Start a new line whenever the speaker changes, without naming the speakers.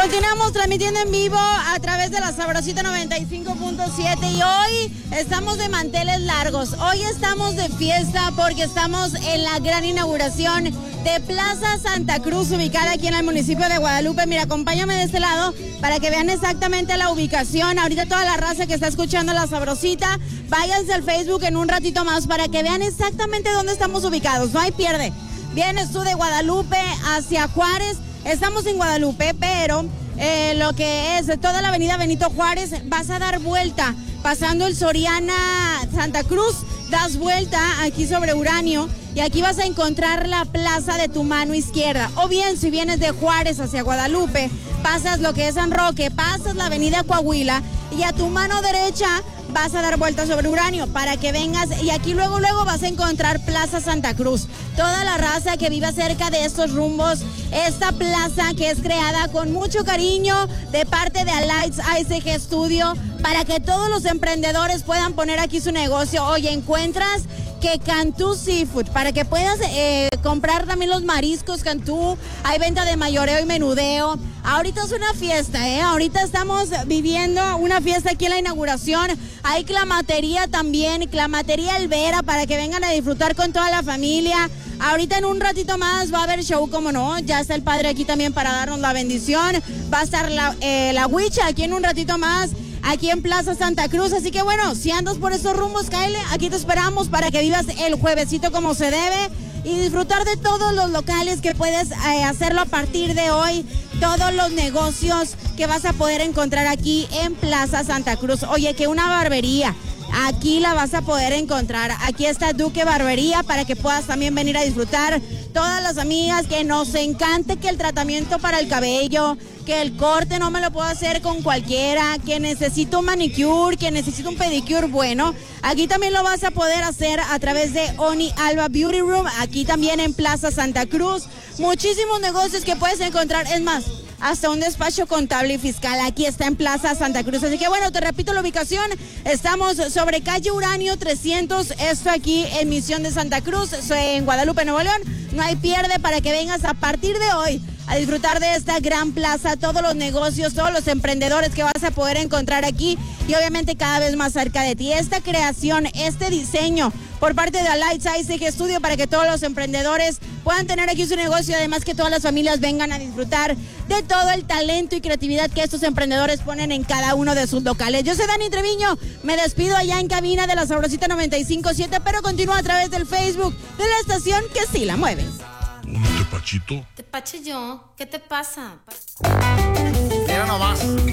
Continuamos transmitiendo en vivo a través de la Sabrosita 95.7 y hoy estamos de manteles largos. Hoy estamos de fiesta porque estamos en la gran inauguración de Plaza Santa Cruz, ubicada aquí en el municipio de Guadalupe. Mira, acompáñame de este lado para que vean exactamente la ubicación. Ahorita toda la raza que está escuchando la Sabrosita, váyanse al Facebook en un ratito más para que vean exactamente dónde estamos ubicados. No hay pierde. Vienes tú de Guadalupe hacia Juárez. Estamos en Guadalupe, pero lo que es toda la avenida Benito Juárez, vas a dar vuelta, pasando el Soriana Santa Cruz, das vuelta aquí sobre Uranio y aquí vas a encontrar la plaza de tu mano izquierda. O bien, si vienes de Juárez hacia Guadalupe, pasas lo que es San Roque, pasas la avenida Coahuila y a tu mano derecha vas a dar vuelta sobre Uranio para que vengas y aquí luego vas a encontrar Plaza Santa Cruz. Toda la raza que viva cerca de estos rumbos, esta plaza que es creada con mucho cariño de parte de Alights ASG Studio para que todos los emprendedores puedan poner aquí su negocio. Oye, encuentras que Cantú Seafood, para que puedas comprar también los mariscos Cantú, hay venta de mayoreo y menudeo. Ahorita es una fiesta, ahorita estamos viviendo una fiesta aquí en la inauguración. Hay clamatería también, clamatería Elvera, para que vengan a disfrutar con toda la familia. Ahorita en un ratito más va a haber show, como no, ya está el padre aquí también para darnos la bendición. Va a estar la huicha aquí en un ratito más, aquí en Plaza Santa Cruz. Así que bueno, si andas por estos rumbos, cáele, aquí te esperamos para que vivas el juevesito como se debe y disfrutar de todos los locales que puedes hacerlo a partir de hoy, todos los negocios que vas a poder encontrar aquí en Plaza Santa Cruz. Oye, que una barbería, aquí la vas a poder encontrar. Aquí está Duque Barbería para que puedas también venir a disfrutar. Todas las amigas que nos encante que el tratamiento para el cabello, que el corte no me lo puedo hacer con cualquiera, que necesito un manicure, que necesito un pedicure, bueno, aquí también lo vas a poder hacer a través de Oni Alba Beauty Room, aquí también en Plaza Santa Cruz. Muchísimos negocios que puedes encontrar, es más, hasta un despacho contable y fiscal, aquí está en Plaza Santa Cruz. Así que bueno, te repito la ubicación, estamos sobre calle Uranio 300, esto aquí en Misión de Santa Cruz, en Guadalupe, Nuevo León. No hay pierde para que vengas a partir de hoy a disfrutar de esta gran plaza, todos los negocios, todos los emprendedores que vas a poder encontrar aquí y obviamente cada vez más cerca de ti. Esta creación, este diseño por parte de Alights ASG Studio para que todos los emprendedores puedan tener aquí su negocio y además que todas las familias vengan a disfrutar de todo el talento y creatividad que estos emprendedores ponen en cada uno de sus locales. Yo soy Dani Treviño, me despido allá en cabina de la Sabrosita 95.7, pero continúo a través del Facebook de la estación que sí la mueve.
¿Un tepachito?
Tepache yo, ¿qué te pasa?
Mira nomás.